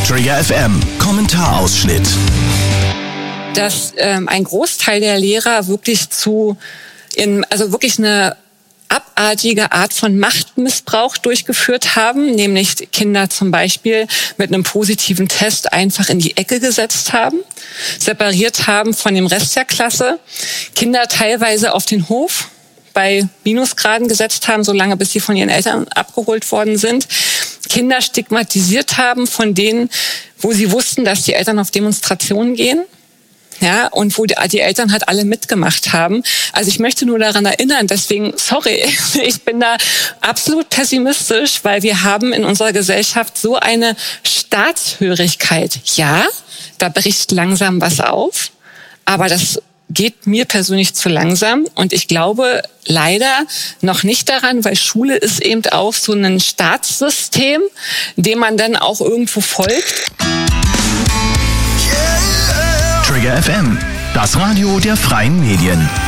Trigger FM Kommentarausschnitt. Dass ein Großteil der Lehrer wirklich wirklich eine abartige Art von Machtmissbrauch durchgeführt haben, nämlich Kinder zum Beispiel mit einem positiven Test einfach in die Ecke gesetzt haben, separiert haben von dem Rest der Klasse, Kinder teilweise auf den Hof bei Minusgraden gesetzt haben, solange bis sie von ihren Eltern abgeholt worden sind, Kinder stigmatisiert haben von denen, wo sie wussten, dass die Eltern auf Demonstrationen gehen. Ja, und wo die Eltern halt alle mitgemacht haben. Also ich möchte nur daran erinnern, deswegen, sorry, ich bin da absolut pessimistisch, weil wir haben in unserer Gesellschaft so eine Staatshörigkeit. Ja, da bricht langsam was auf, aber das geht mir persönlich zu langsam und ich glaube leider noch nicht daran, weil Schule ist eben auch so ein Staatssystem, dem man dann auch irgendwo folgt. Trigger FM, das Radio der freien Medien.